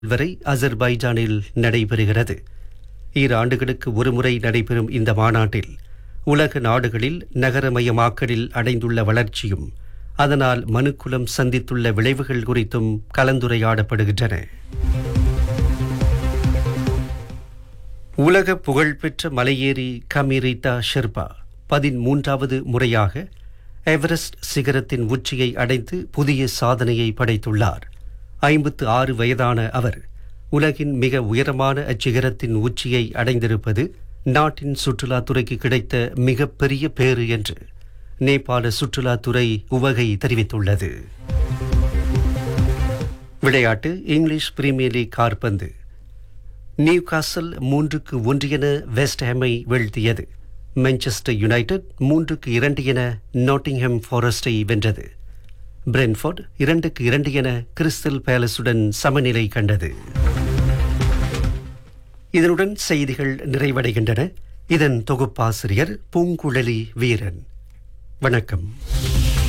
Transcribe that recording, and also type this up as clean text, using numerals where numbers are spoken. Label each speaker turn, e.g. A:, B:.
A: வரை அசர்பைஜானில் நடைபெறுகிறது. 2 ஆண்டுகளுக்கு ஒருமுறை நடைபெறும் இந்த மாநாட்டில் உலக நாடுகளில் நகரமயமாக்கலில் அடைந்துள்ள வளர்ச்சியும் அதனால் மனுக்குலம் சந்தித்துள்ள விளைவுகள் குறித்தும் கலந்துரையாடப்படுகின்றன. உலக புகழ்பெற்ற மலையேறி கமிரிதா ஷெர்பா 13வது முறையாக எவரெஸ்ட் சிகரத்தின் உச்சியை அடைந்து புதிய சாதனையை படைத்துள்ளார். 56 வயதான அவர் உலகின் மிக உயரமான அச்சிகரத்தின் உச்சியை அடைந்திருப்பது நாட்டின் சுற்றுலாத்துறைக்கு கிடைத்த மிகப்பெரிய பேறு என்று நேபாள சுற்றுலாத்துறை உவகை தெரிவித்துள்ளது. விளையாட்டு. இங்கிலீஷ் பிரீமியர் லீக் காற்பந்து. நியூகாசல் 3-1 என வெஸ்ட் ஹாமை வீழ்த்தியது. மான்செஸ்டர் யுனைடெட் 3-2 என நாட்டிங்ஹாம் ஃபாரஸ்டை வென்றது. பிரென்ஃபோர்ட் 2-2 என கிறிஸ்டல் பேலஸுடன் சமநிலை கண்டது. இதனுடன் செய்திகள் நிறைவடைகின்றன. இதன் தொகுப்பாசிரியர் பூங்குழலி வீரன். வணக்கம்.